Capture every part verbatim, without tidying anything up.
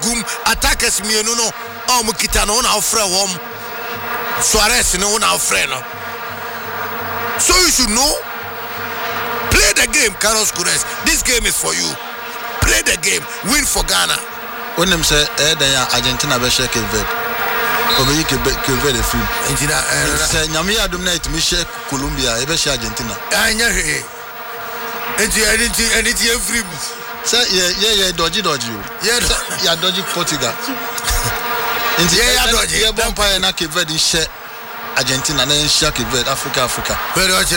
gum attackers mienu no o mu kita no na ofre wom Suarez no na ofre no so you should know play the game Carlos Queiroz this game is for you play the game win for Ghana when them say eh then Argentina be shake Cape Obeyi Cape Verde film Argentina say nyame adom na itimi shake Colombia e be shake Argentina anya he enti enti enti every say yeah yeah yeah dodgy dodgy yeah yeah dodgy Portugal enti yeah dodgy yeah vampire na Cape Verde share Argentina na shake Cape Verde Africa Africa very much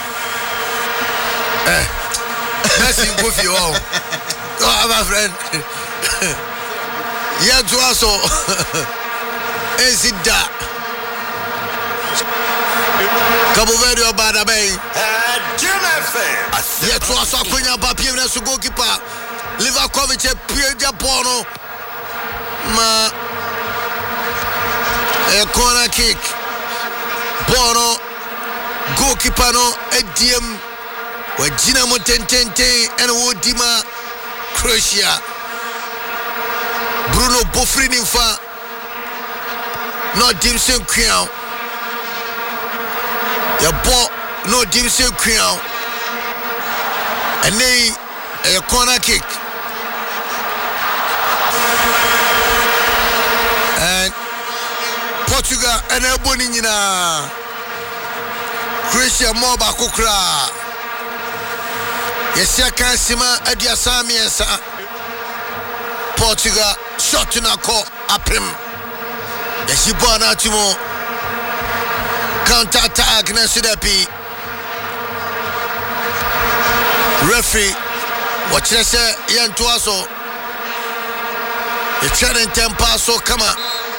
eh Messi go fi o oh my friend yeah to also Ezida Cabo Verde obada bem yeah to also akunya papier na so goalkeeper Livakovic e pia bono ma a corner kick bono goalkeeper no ediem wajina mo tentente and wodima Croatia Bruno Bofrini fa no Dimson Crown ya bo no Dimson Crown and they a corner kick and Portugal and Ebony nyina Croatia mo ba kokra yes ya kan sima adia samiensa Portugal shot na ko apem yes ibo na timo counter attack na sudapi referee watch this yanto aso e challenge tempa so kama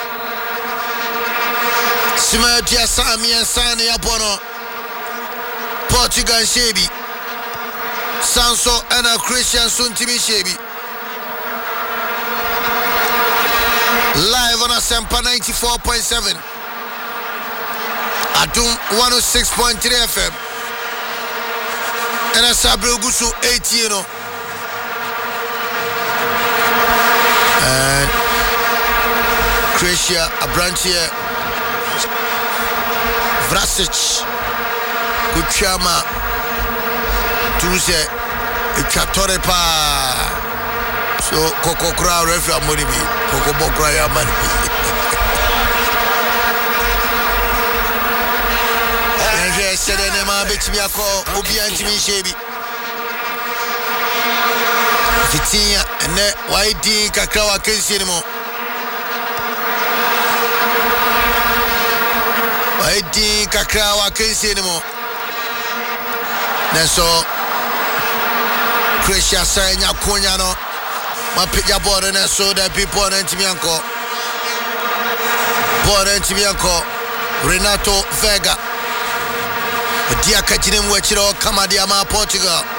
sima adia samiensa ne yabono Portugal shebi Sanso and a Christian Suntimi Shebi live on a Sampa ninety-four point seven Adum one oh six point three F M and a Sabregusu eighty you know and Croatia a branch here Vrasic Kuchama Tuesday, it's a torepa. So, Coco Crow, referee money be Coco Bokra, money. And I said, Nema Betimiako, Obian Jimmy Shebi. Fitia, and then why did Kakawa Kensi anymore? Why did Kakawa Kensi anymore? Then so. Croatia sanya konya no mapija ball na so that people na ntimi anko ball na ntimi anko Renato Vega dia kajine mwechiro kama dia ma Portugal